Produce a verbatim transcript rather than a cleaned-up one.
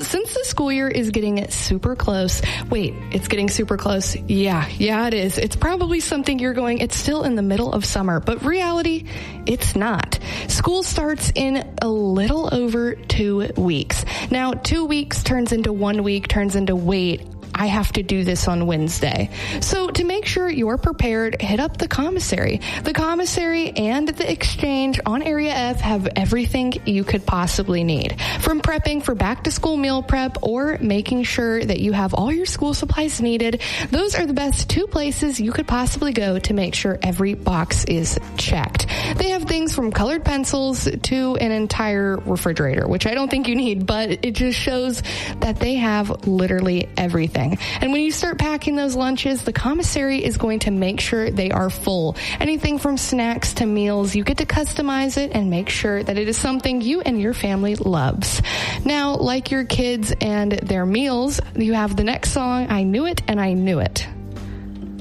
since the school year is getting super close, wait, it's getting super close. Yeah, yeah, it is. It's probably something you're going, it's still in the middle of summer, but reality, it's not. School starts in a little over two weeks. Now, two weeks turns into one week, turns into wait, I have to do this on Wednesday. So to make sure you're prepared, hit up the commissary. The commissary and the exchange on Area F have everything you could possibly need. From prepping for back to school meal prep or making sure that you have all your school supplies needed, those are the best two places you could possibly go to make sure every box is checked. They have things from colored pencils to an entire refrigerator, which I don't think you need, but it just shows that they have literally everything. And when you start packing those lunches, the commissary is going to make sure they are full. Anything from snacks to meals, you get to customize it and make sure that it is something you and your family loves. Now, like your kids and their meals, you have the next song, I Knew It and I Knew It.